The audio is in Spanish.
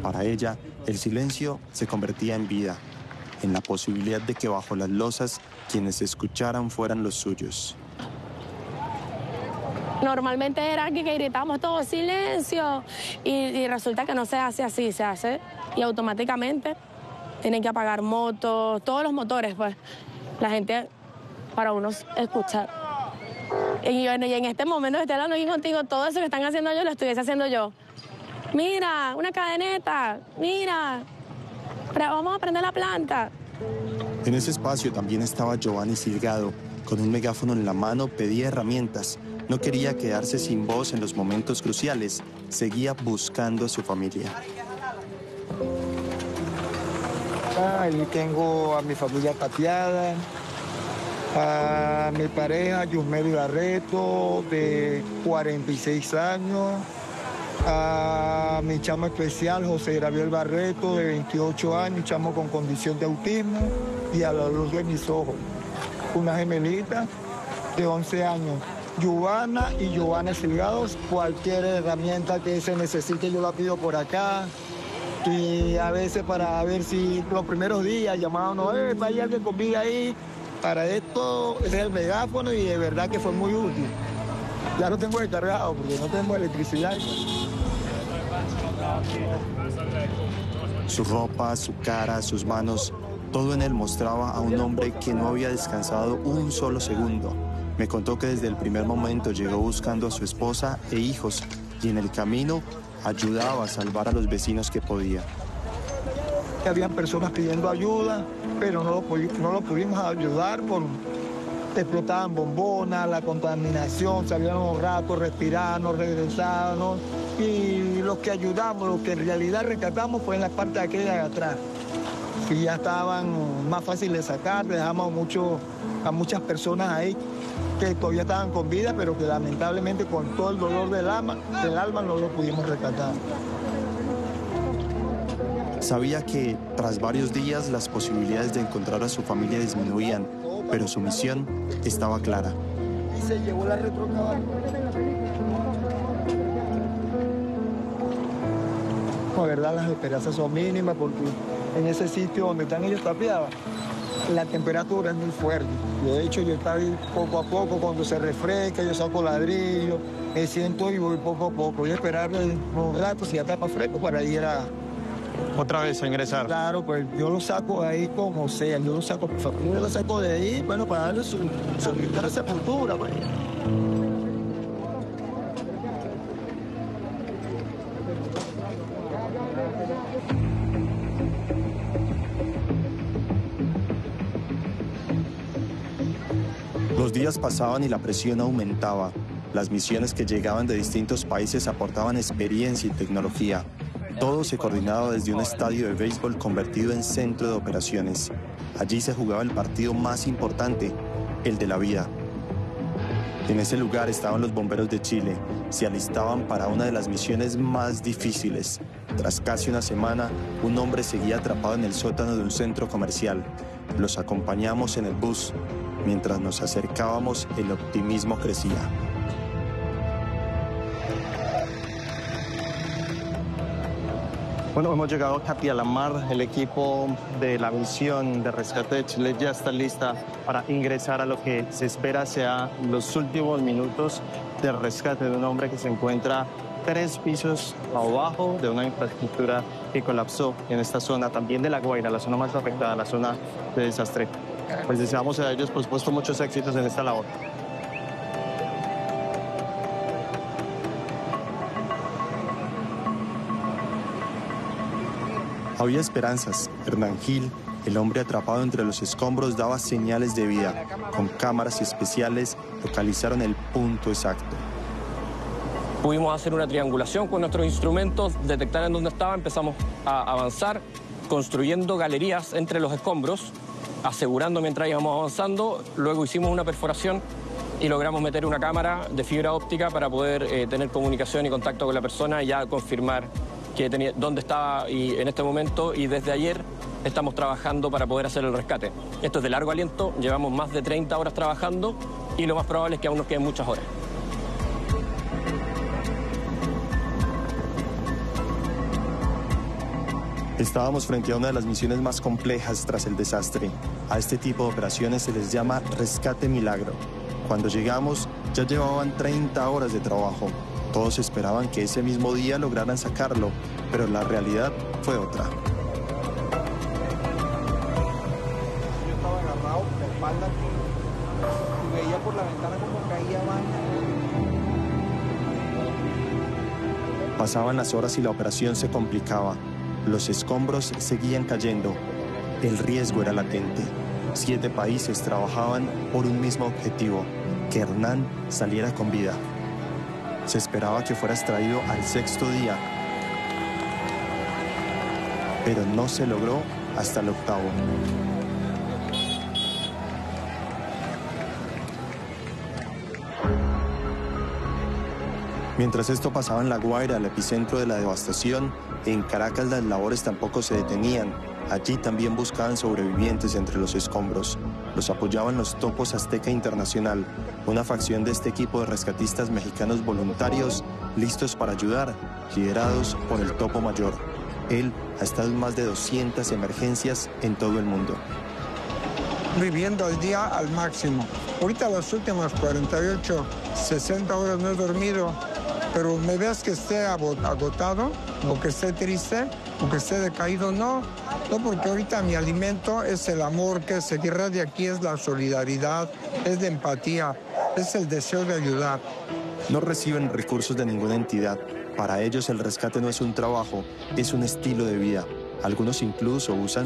Para ella, el silencio se convertía en vida, en la posibilidad de que bajo las losas quienes escucharan fueran los suyos. Normalmente era aquí que gritamos todo silencio y resulta que no se hace así, se hace y automáticamente tienen que apagar motos, todos los motores, pues, la gente para unos escuchar. Y en este momento que estoy hablando aquí contigo, todo eso que están haciendo yo lo estuviese haciendo yo. Mira, una cadeneta, mira, vamos a prender la planta. En ese espacio también estaba Giovanni Silgado. Con un megáfono en la mano pedía herramientas. No quería quedarse sin voz en los momentos cruciales. Seguía buscando a su familia. Ahí tengo a mi familia Tatiana, a mi pareja Yusmeli Barreto, de 46 años, a mi chamo especial José Gabriel Barreto, de 28 años, chamo con condición de autismo, y a la luz de mis ojos, una gemelita de 11 años. Giovanna y Giovanna Silgados, cualquier herramienta que se necesite yo la pido por acá. Y a veces para ver si los primeros días llamábamos, hay alguien conmigo ahí. Para esto ese es el megáfono y de verdad que fue muy útil. Ya lo tengo descargado porque no tengo electricidad. Su ropa, su cara, sus manos, todo en él mostraba a un hombre que no había descansado un solo segundo. Me contó que desde el primer momento llegó buscando a su esposa e hijos y en el camino ayudaba a salvar a los vecinos que podía. Habían personas pidiendo ayuda, pero no lo pudimos ayudar porque explotaban bombonas, la contaminación, salíamos ratos, respiramos, regresábamos. Y los que ayudamos, los que en realidad rescatamos fue en la parte de aquella de atrás. Y ya estaban más fáciles de sacar, dejamos a muchas personas ahí que todavía estaban con vida, pero que lamentablemente con todo el dolor del alma no lo pudimos rescatar. Sabía que tras varios días las posibilidades de encontrar a su familia disminuían, pero su misión estaba clara. Y se llevó la retrocabana. La verdad las esperanzas son mínimas porque en ese sitio donde están ellos tapiados, la temperatura es muy fuerte. De hecho, yo estaba ahí poco a poco, cuando se refresca, yo saco ladrillo, me siento y voy poco a poco. Voy a esperar unos ratos, si ya está más fresco, para ir a... ¿Otra vez a ingresar? Claro, pues yo lo saco de ahí como sea, yo lo saco de ahí, bueno, para darle su sepultura, pues. Los días pasaban y la presión aumentaba. Las misiones que llegaban de distintos países aportaban experiencia y tecnología. Todo se coordinaba desde un estadio de béisbol convertido en centro de operaciones. Allí se jugaba el partido más importante, el de la vida. En ese lugar estaban los bomberos de Chile. Se alistaban para una de las misiones más difíciles. Tras casi una semana, un hombre seguía atrapado en el sótano de un centro comercial. Los acompañamos en el bus. Mientras nos acercábamos, el optimismo crecía. Bueno, hemos llegado a Capialamar. El equipo de la misión de rescate de Chile ya está lista para ingresar a lo que se espera sea los últimos minutos de rescate de un hombre que se encuentra 3 pisos abajo de una infraestructura que colapsó en esta zona, también de La Guaira, la zona más afectada, la zona de desastre. Pues deseamos a ellos, por supuesto, muchos éxitos en esta labor. Había esperanzas. Hernán Gil, el hombre atrapado entre los escombros, daba señales de vida. Con cámaras especiales localizaron el punto exacto. Pudimos hacer una triangulación con nuestros instrumentos, detectar en dónde estaba, empezamos a avanzar, construyendo galerías entre los escombros, asegurando mientras íbamos avanzando. Luego hicimos una perforación y logramos meter una cámara de fibra óptica para poder tener comunicación y contacto con la persona y ya confirmar dónde estaba y en este momento, y desde ayer estamos trabajando para poder hacer el rescate. Esto es de largo aliento, llevamos más de 30 horas trabajando y lo más probable es que aún nos queden muchas horas. Estábamos frente a una de las misiones más complejas tras el desastre. A este tipo de operaciones se les llama rescate milagro. Cuando llegamos, ya llevaban 30 horas de trabajo. Todos esperaban que ese mismo día lograran sacarlo, pero la realidad fue otra. Yo estaba agarrado de espalda aquí y veía por la ventana como caía baño. Pasaban las horas y la operación se complicaba. Los escombros seguían cayendo. El riesgo era latente. 7 países trabajaban por un mismo objetivo: que Hernán saliera con vida. Se esperaba que fuera extraído al 6º día, pero no se logró hasta el 8º. Mientras esto pasaba en La Guaira, el epicentro de la devastación, en Caracas las labores tampoco se detenían. Allí también buscaban sobrevivientes entre los escombros. Los apoyaban los Topos Azteca Internacional, una facción de este equipo de rescatistas mexicanos voluntarios listos para ayudar, liderados por el Topo Mayor. Él ha estado en más de 200 emergencias en todo el mundo. Viviendo el día al máximo. Ahorita las últimas 48, 60 horas no he dormido, pero me ves que esté agotado, o que esté triste, o que esté decaído, no, porque ahorita mi alimento es el amor que se irradia aquí, es la solidaridad, es la empatía, es el deseo de ayudar. No reciben recursos de ninguna entidad. Para ellos el rescate no es un trabajo, es un estilo de vida. Algunos incluso usan